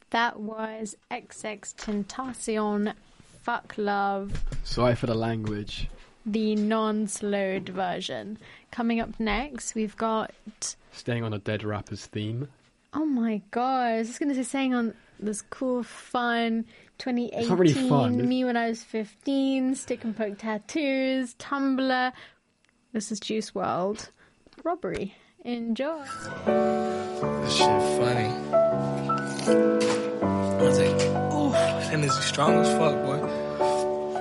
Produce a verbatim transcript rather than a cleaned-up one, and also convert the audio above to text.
That was X X Tentacion, Fuck Love. Sorry for the language. The non-slowed version. Coming up next, we've got... Staying on a dead rapper's theme. Oh my god, I was just going to say staying on this cool, fun, twenty eighteen, it's not really fun. me when I was fifteen, stick and poke tattoos, Tumblr. This is Juice world. Robbery. Enjoy. This shit funny. I was like, ooh, that is strong as fuck, boy.